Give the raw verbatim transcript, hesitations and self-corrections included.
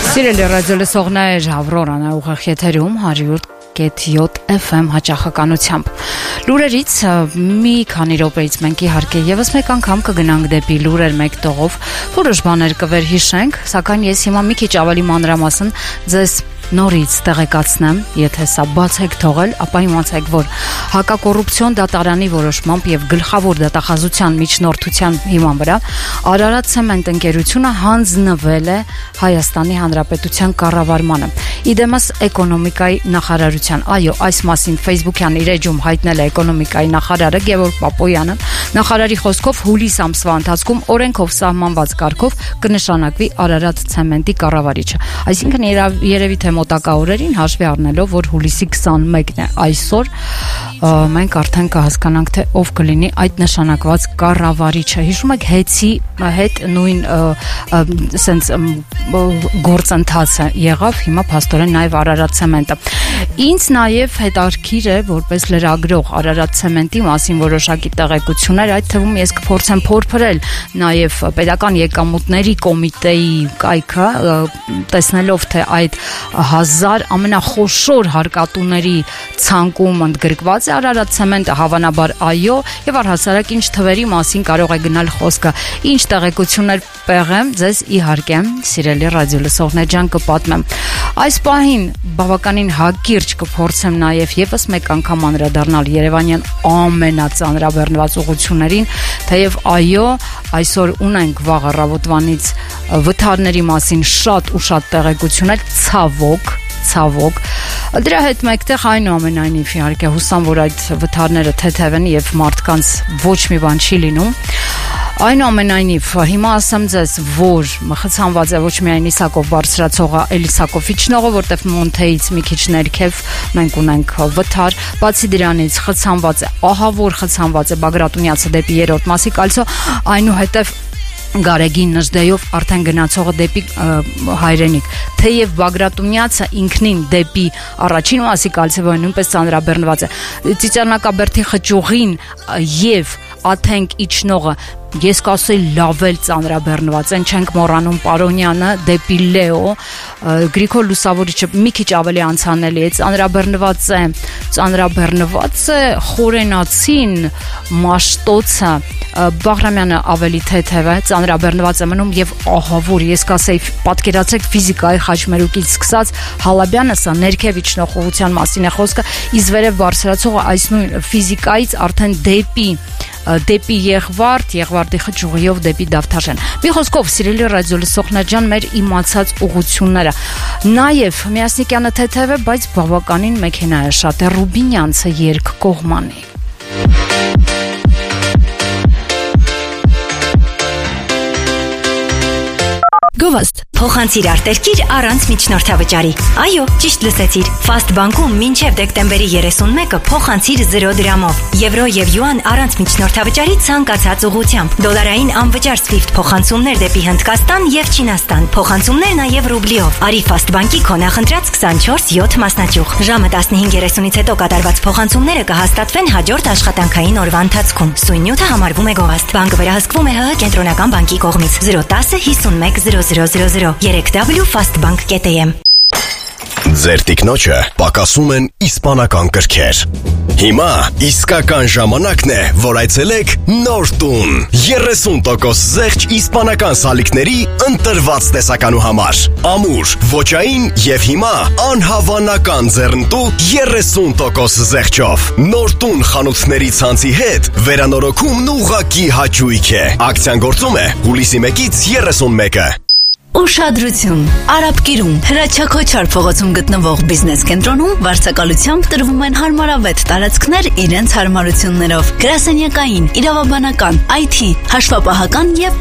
Սիրելի ռադիոլսողներ, Ավրորան է ուղիղ եթերում հարյուր կետ յոթ էֆ էմ հաճախականությամբ։ Լուրերից մի քանի րոպեից մենք իհարկե եւս մեկ անգամ կգնանք դեպի լուրեր մեկ տողով, որոշ բաներ կվերհիշենք, սակայն ես հիմա մի քիչ ավելի մանրամասն ձեզ նորից տեղեկացնեմ, եթե սա բաց եք թողել, ապա իմացեք, որ հակակոռուպցիոն դատարանի որոշմամբ եւ գլխավոր դատախազության միջնորդության հիման վրա Արարատ ցեմենտ ընկերությունը հանձնվել է Հայաստանի Հանրապետության կառավարմանը։ Իդեմս էկոնոմիկայի նախարարության, այո, այս մասին Facebook-յան իր էջում հայտնել է էկոնոմիկայի նախարարը Գևորգ Պապոյանը։ Նախարարի խոսքով հուլիս ամսվա ընթացքում օրենքով սահմանված կարգով կնշանակվի Արարատ ցեմենտի կառավարիչը։ Այսինքն երևի թե մոտակա օրերին հաշվի առնելով, որ հուլիսի քսանմեկն է այսօր, մենք արդեն կհասկանանք, թե ով կլինի այդ նշանակված կառավարիչը։ Հիշում եք Հեցի հետ նույն սենց գործընթացը եղավ, հիմա փաստորեն նաև Արարատ ցեմենտը։ Ինձ նաև հետաքրքիր է, որպես լրագրող Արարատ ցեմենտի մասին որոշակի տեղեկություններ, այդ թվում ես կփորձեմ փորփրել նաև պետական եկամուտների կոմիտեի կայքը, տեսնելով թե այդ հազար ամենախոշոր հարկատուների ցանկում ընդգրկված է Արարատ ցեմենտը, հավանաբար այո, եւ առհասարակ ինչ թվերի մասին կարող է գնալ խոսքը։ Ինչ տեղեկություններ պեղեմ, ձեզ իհարկե, սիրելի ռադիոլսողներ ջան, կպատմեմ։ Այս պահին բավականին հակիրճ կփորձեմ նաև եւս մեկ անգամ անդրադառնալ Երևանյան ամենածանրաբեռնված ուղղություններին, թեև այո, այսօր ունենք վաղ առավոտվանից վթարների մասին շատ ու շատ տեղեկություններ, ցավոք ցավոք դրա հետ մեկտեղ այնուամենայնիվ իհարկե հուսամ, որ այդ վթարները թեթև են եւ մարդկանց ոչ մի բան չի լինում։ Այնուամենայնիվ հիմա ասեմ ձեզ, որ խցանված է ոչ միայն Իսակով բարձրացողը, այլ Իսակով իջնողը, որտեղ Մոնթեից մի քիչ ներքև մենք ունենք վթար, բացի դրանից խցանված է, ահավոր խցանված է Բագրատունյացը դեպի երրորդ մասի կալցո, այնուհետև Գարեգին Նժդեյով արդեն գնացողը դեպի հայրենիք, թեև Բագրատունյացը ինքնին դեպի առաջին մասի կալցեվը նույնպես ծանրաբեռնված է, Ծիծեռնակաբերդի խճուղին եւ Աթենք իջնողը ես կասեի լավ էլ ծանրաբեռնված են, չենք մոռանում Պարոնյանը դեպի Լեո, Գրիգոր Լուսավորիչը մի քիչ ավելի անցանելի է, ծանրաբեռնված է, ծանրաբեռնված է Խորենացին, Մաշտոցը, Բաղրամյանը ավելի թեթև է, ծանրաբեռնված է մնում եւ ահավոր, ես կասեի պատկերացրեք ֆիզիկայի խաչմերուկից սկսած Հալաբյանը, սա ներքև իջնող ուղղության մասին է խոսքը, իսկ վերև բարձրացողը այս նույն ֆիզիկայից արդեն դեպի դեպի Եղվարդ, Եղվարդի խճուղիով դեպի Դավթաշեն։ Մի խոսքով, սիրելի ռադիոլսողներ ջան, մեր իմացած ուղղությունները։ Նաև Միասնիկյանը թեթև է, բայց բավականին մեքենա է շատ է, Ռուբինյանցը երկկողմանի։ Գովաստ, փոխանցիր արտերկիր առանց միջնորդավճարի։ Այո, ճիշտ լսեցիր։ Fast Bank-ում մինչև դեկտեմբերի երեսունմեկը փոխանցիր զրո դրամով։ Եվրո եւ յուան առանց միջնորդավճարի ցանկացած ուղղությամբ։ Դոլարային անվճար Swift փոխանցումներ դեպի Հնդկաստան եւ Չինաստան։ Փոխանցումներ նաեւ ռուբլիով։ Արի Fast Bank-ի քո նախընտրած քսանչորս յոթ մասնաճյուղ։ Ժամը տասնհինգ երեսունից հետո կատարված փոխանցումները կհաստատվեն հաջորդ աշխատանքային օրվա ընթացքում։ Սույն նյութը համարվում է գովաստ։ Բանկը վերահսկվում է ՀՀ կենտրոնական բանկի կողմից։ զրո տասը հիսունմեկ զրո զրո զրո զրո երեք w fastbank կետ am Ձեր տիկնոջը պակասում են իսպանական կրքեր։ Հիմա իսկական ժամանակն է, որ այցելեք նոր տուն։ երեսուն տոկոս զեղչ իսպանական սալիկների ընտրված տեսականու համար։ Ամուր, ոճային եւ հիմա անհավանական ձեռնտու երեսուն տոկոս զեղչով։ Նոր տուն խանութների ցանցի հետ վերանորոգումն ուղղակի հաճույք է։ Ակցիան գործում է հուլիսի մեկից երեսունմեկը։ Ուշադրություն, Արաբկիրում Հրաչակոչար փողոցում գտնվող բիզնես կենտրոնում վարձակալությամբ տրվում են հարմարավետ տարածքներ իրենց հարմարություններով, գրասենյակային, իրավաբանական, այ թի, հաշվապահական եւ